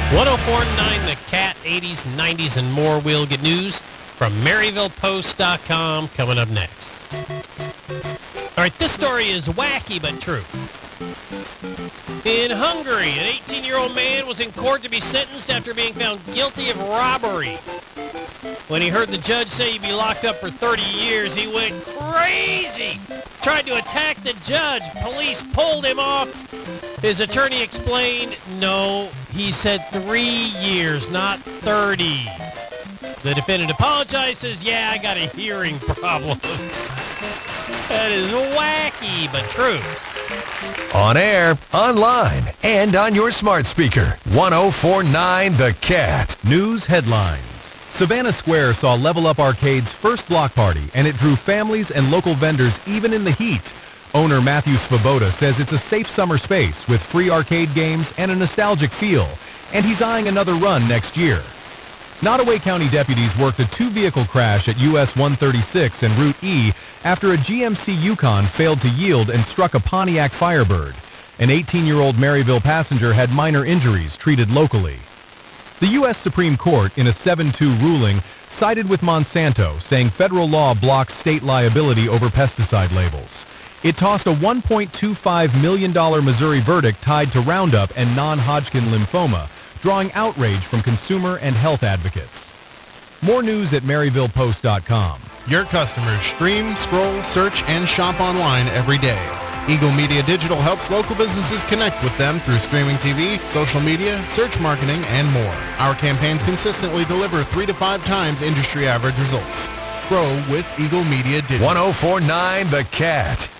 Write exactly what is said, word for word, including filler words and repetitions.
one oh four point nine The Cat, eighties, nineties, and more. We'll get news from Maryville Post dot com coming up next. All right, this story is wacky but true. In Hungary, an eighteen-year-old man was in court to be sentenced after being found guilty of robbery. When he heard the judge say he'd be locked up for thirty years, he went crazy. Tried to attack the judge. Police pulled him off. His attorney explained, no, he said three years, not thirty. The defendant apologized, says, yeah, I got a hearing problem. That is wacky, but true. On air, online, and on your smart speaker. one oh four point nine The Cat. News headlines. Savannah Square saw Level Up Arcade's first block party, and it drew families and local vendors even in the heat. Owner Matthew Svoboda says it's a safe summer space with free arcade games and a nostalgic feel, and he's eyeing another run next year. Nottoway County deputies worked a two-vehicle crash at U S one thirty-six and Route E after a G M C Yukon failed to yield and struck a Pontiac Firebird. An eighteen-year-old Maryville passenger had minor injuries treated locally. The U S Supreme Court, in a seven two ruling, sided with Monsanto, saying federal law blocks state liability over pesticide labels. It tossed a one point two five million dollars Missouri verdict tied to Roundup and non-Hodgkin lymphoma, drawing outrage from consumer and health advocates. More news at Maryville Post dot com. Your customers stream, scroll, search, and shop online every day. Eagle Media Digital helps local businesses connect with them through streaming T V, social media, search marketing, and more. Our campaigns consistently deliver three to five times industry average results. Grow with Eagle Media Digital. one oh four point nine The Cat.